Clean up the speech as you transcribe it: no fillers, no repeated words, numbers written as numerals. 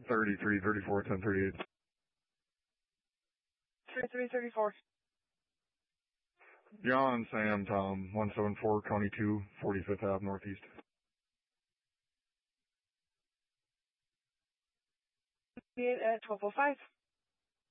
33, 34, 1038. 3334. John, Sam, Tom, 174, County 2, 45th Ave Northeast. At 1205.